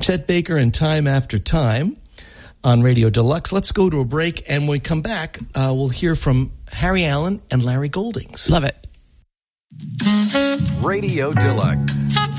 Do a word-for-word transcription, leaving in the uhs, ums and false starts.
Chet Baker and Time After Time on Radio Deluxe. Let's go to a break, and when we come back, uh, we'll hear from Harry Allen and Larry Goldings. Love it. Radio Deluxe.